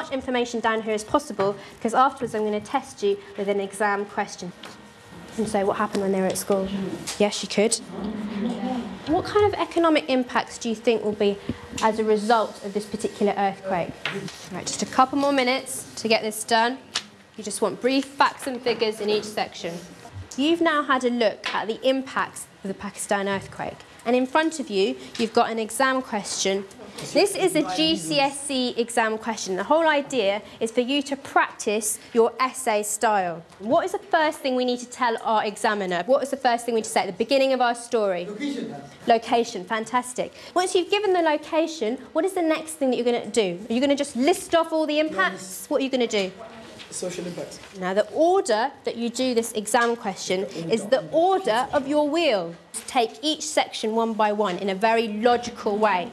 much information down here as possible, because afterwards I'm going to test you with an exam question. And so what happened when they were at school? Yes, you could. What kind of economic impacts do you think will be as a result of this particular earthquake? Right, just a couple more minutes to get this done. You just want brief facts and figures in each section. You've now had a look at the impacts of the Pakistan earthquake. And in front of you, you've got an exam question. This is a GCSE exam question. The whole idea is for you to practice your essay style. What is the first thing we need to tell our examiner? What is the first thing we need to say at the beginning of our story? Location. Location, fantastic. Once you've given the location, what is the next thing that you're going to do? Are you going to just list off all the impacts? What are you going to do? Social impacts. Now, the order that you do this exam question is the order of your wheel. Take each section one by one in a very logical way.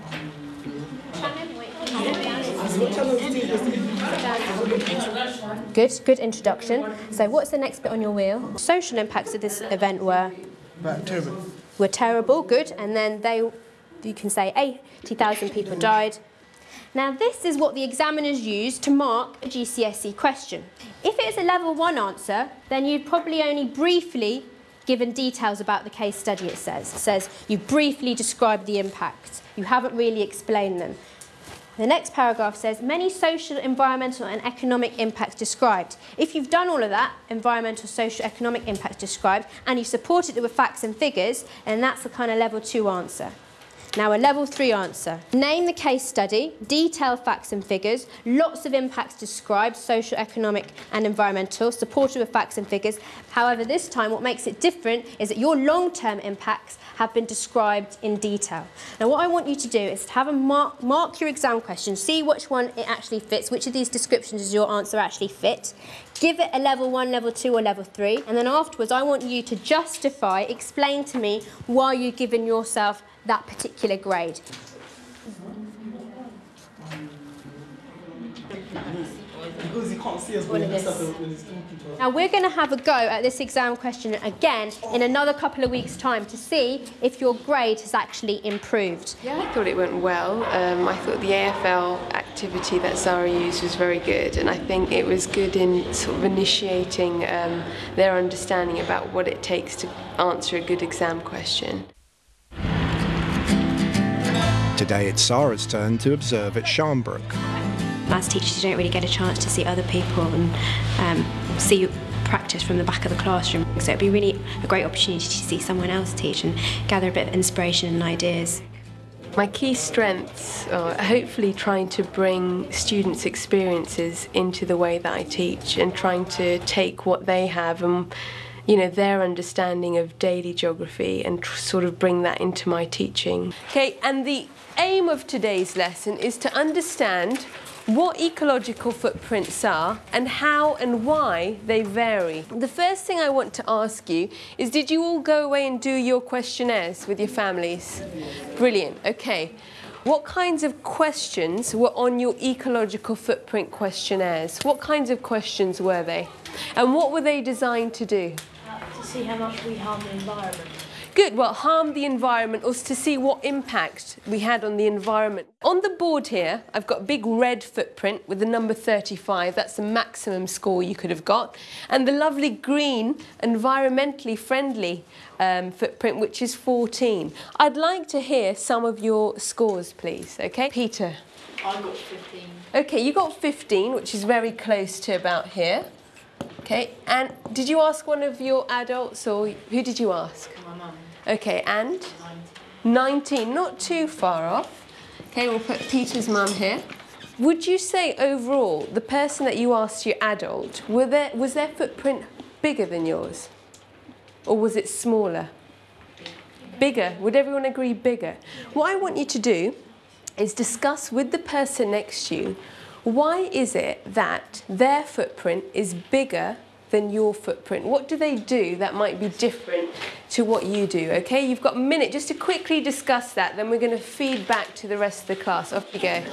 Good introduction. So what's the next bit on your wheel? Social impacts of this event were? Terrible. Were terrible, good. And then you can say 80,000 people died. Now this is what the examiners use to mark a GCSE question. If it's a level 1 answer, then you'd probably only briefly given details about the case study, it says. It says you briefly described the impacts. You haven't really explained them. The next paragraph says many social, environmental and economic impacts described. If you've done all of that, environmental, social, economic impacts described, and you supported it with facts and figures, then that's the kind of level 2 answer. Now a level 3 answer. Name the case study, detail facts and figures, lots of impacts described, social, economic and environmental, supported with facts and figures. However, this time what makes it different is that your long-term impacts have been described in detail. Now what I want you to do is to have a mark your exam question, see which one it actually fits, which of these descriptions does your answer actually fit. Give it a level 1, level 2 or level 3, and then afterwards I want you to justify, explain to me why you've given yourself that particular grade. Because you can't see us when it's Now we're going to have a go at this exam question again in another couple of weeks' time to see if your grade has actually improved. Yeah, I thought it went well. I thought the AFL activity that Zara used was very good, and I think it was good in sort of initiating their understanding about what it takes to answer a good exam question. Today it's Sarah's turn to observe at Sharnbrook. As teachers, you don't really get a chance to see other people and see you practice from the back of the classroom. So it'd be really a great opportunity to see someone else teach and gather a bit of inspiration and ideas. My key strengths are hopefully trying to bring students' experiences into the way that I teach and trying to take what they have and their understanding of daily geography and sort of bring that into my teaching. Okay, and the aim of today's lesson is to understand what ecological footprints are and how and why they vary. The first thing I want to ask you is, did you all go away and do your questionnaires with your families? Brilliant, okay. What kinds of questions were on your ecological footprint questionnaires? What kinds of questions were they? And what were they designed to do? To see how much we harm the environment. Good, well, harm the environment was to see what impact we had on the environment. On the board here, I've got a big red footprint with the number 35. That's the maximum score you could have got. And the lovely green, environmentally friendly footprint, which is 14. I'd like to hear some of your scores, please, okay? Peter? I got 15. Okay, you got 15, which is very close to about here. Okay, and did you ask one of your adults, or who did you ask? My mum. Okay, and? 19, not too far off. Okay, we'll put Peter's mum here. Would you say overall, the person that you asked, your adult, was their footprint bigger than yours? Or was it smaller? Bigger. Would everyone agree bigger? What I want you to do is discuss with the person next to you, why is it that their footprint is bigger than your footprint? What do they do that might be different to what you do? Okay, you've got a minute just to quickly discuss that, then we're going to feed back to the rest of the class. Off you go.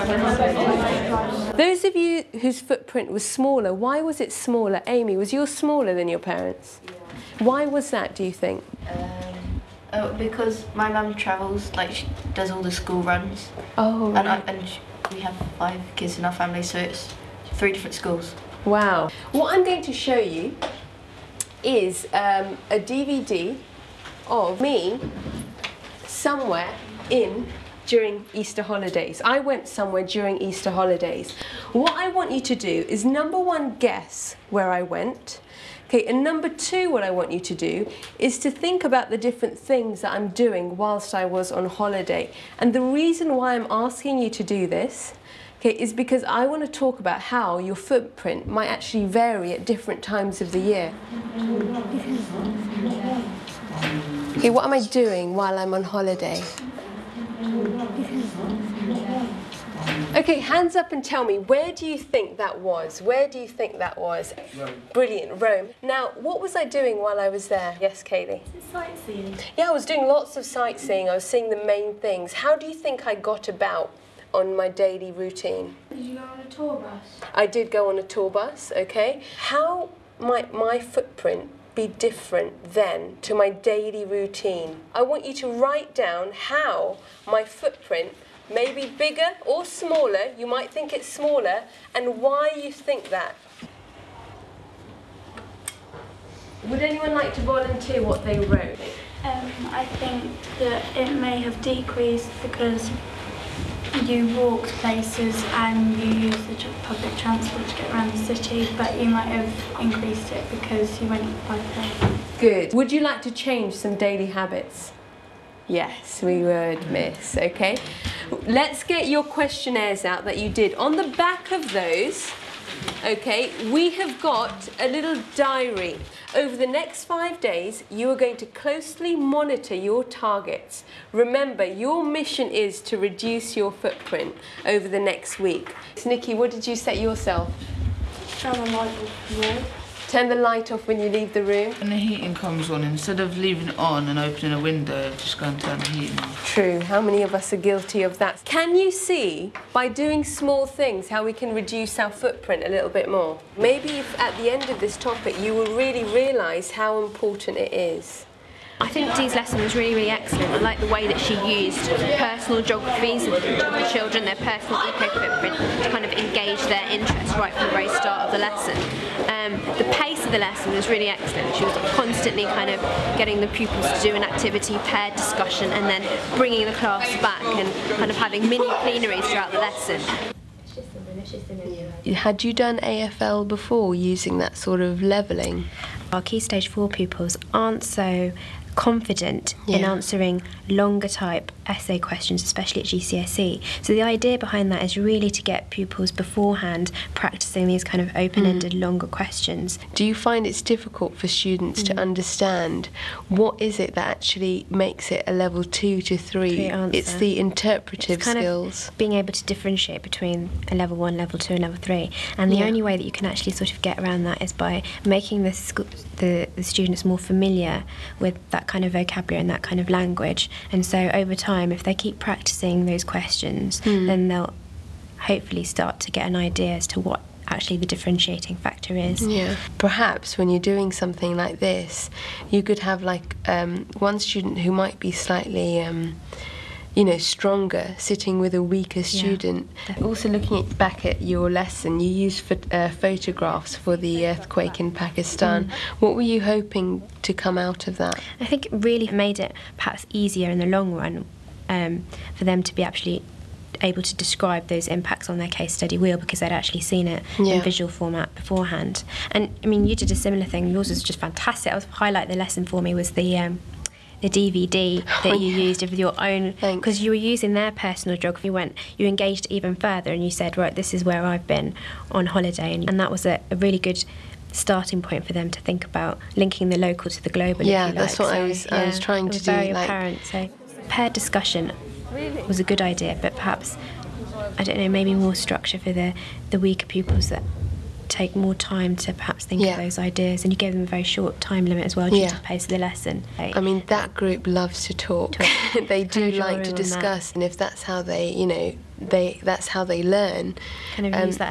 Those of you whose footprint was smaller, why was it smaller? Amy, was yours smaller than your parents? Yeah. Why was that, do you think? Because my mum travels, like she does all the school runs. Oh, right. And we have 5 kids in our family, so it's 3 different schools. Wow. What I'm going to show you is a DVD of me somewhere during Easter holidays. I went somewhere during Easter holidays. What I want you to do is, number 1, guess where I went. Okay, and number 2, what I want you to do is to think about the different things that I'm doing whilst I was on holiday. And the reason why I'm asking you to do this, okay, is because I want to talk about how your footprint might actually vary at different times of the year. Okay, what am I doing while I'm on holiday? Okay, hands up and tell me, where do you think that was? Where do you think that was? Rome. Brilliant, Rome. Now, what was I doing while I was there? Yes, Kaylee? Sightseeing. Yeah, I was doing lots of sightseeing. I was seeing the main things. How do you think I got about on my daily routine? Did you go on a tour bus? I did go on a tour bus, okay. How might my footprint be different then to my daily routine? I want you to write down how my footprint may be bigger or smaller. You might think it's smaller, and why you think that. Would anyone like to volunteer what they wrote? I think that it may have decreased because you walked places and you used the public transport to get around the city, but you might have increased it because you went by plane. Good. Would you like to change some daily habits? Yes, we would, miss. Okay. Let's get your questionnaires out that you did. On the back of those, okay, we have got a little diary. Over the next 5 days, you are going to closely monitor your targets. Remember, your mission is to reduce your footprint over the next week. Nikki, what did you set yourself? Turn the light off more. Turn the light off when you leave the room. When the heating comes on, instead of leaving it on and opening a window, just go and turn the heating off. True. How many of us are guilty of that? Can you see, by doing small things, how we can reduce our footprint a little bit more? Maybe if at the end of this topic you will really realise how important it is. I think Dee's lesson was really, really excellent. I like the way that she used personal geographies of the children, their personal eco-footprint, to kind of engage their interest right from the very start of the lesson. The pace of the lesson was really excellent. She was constantly kind of getting the pupils to do an activity, paired discussion, and then bringing the class back and kind of having mini plenaries throughout the lesson. Had you done AFL before, using that sort of levelling? Our Key Stage 4 pupils aren't so confident in answering longer type essay questions, especially at GCSE. So the idea behind that is really to get pupils beforehand practicing these kind of open-ended longer questions. Do you find it's difficult for students to understand what is it that actually makes it a level 2 to 3? It's the interpretive skills. Being able to differentiate between a level 1, level 2 and level 3. And the only way that you can actually sort of get around that is by making the students more familiar with that kind of vocabulary and that kind of language. And so over time, if they keep practicing those questions, then they'll hopefully start to get an idea as to what actually the differentiating factor is. Yeah. Perhaps when you're doing something like this, you could have like one student who might be slightly stronger, sitting with a weaker student. Also looking back at your lesson, you used photographs for the earthquake in Pakistan. What were you hoping to come out of that? I think it really made it perhaps easier in the long run for them to be actually able to describe those impacts on their case study wheel, because they'd actually seen it in visual format beforehand. And I mean, you did a similar thing. Yours was just fantastic. I was highlight the lesson for me was the DVD that you used of your own, because you were using their personal geography. You engaged even further and you said, right, this is where I've been on holiday, and that was a really good starting point for them to think about linking the local to the global. Yeah, that's what I was trying to do. Very apparent. So paired discussion was a good idea, but perhaps, I don't know, maybe more structure for the weaker pupils that take more time to perhaps think of those ideas, and you gave them a very short time limit as well due to the pace of the lesson. I mean, that group loves to talk. They do like to discuss, and if that's how they, that's how they learn. Kind of use that